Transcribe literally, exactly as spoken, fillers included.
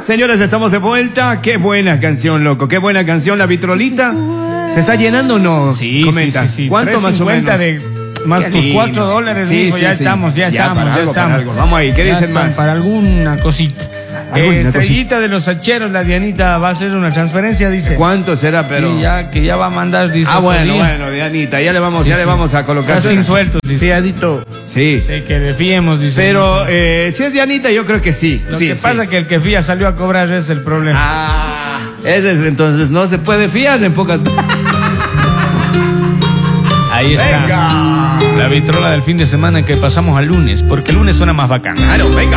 Señores, estamos de vuelta. Qué buena canción, loco. Qué buena canción, La Vitrolita. ¿Se está llenando o no? Sí, Comenta. sí, sí, sí. ¿Cuánto más o menos? De, más Qué tus lindo. cuatro dólares, Sí, mijo, sí, ya sí. estamos, ya, Ya, estamos, para ya algo, para estamos. algo. Vamos ahí, ¿qué Ya dicen están, más? Para alguna cosita. ¿Alguna Eh, Estrellita de los Hacheros, la Dianita va a hacer una transferencia, dice. ¿Cuánto será, pero? Sí, ya, que ya va a mandar, dice. Ah, otro bueno, día. bueno, Dianita, ya le vamos, Sí, ya le sí. vamos a colocar. Está sin sueltos, dice. Fiadito. Sí. Sí, que le fiemos, dice. Pero eh, si es Dianita, yo creo que sí. Lo sí, que sí. pasa es que el que fía salió a cobrar, ese es el problema. Ah, ese es, entonces no se puede fiar en pocas. Ahí está. Venga. La vitrola del fin de semana que pasamos al lunes, porque el lunes suena más bacana. Claro, venga.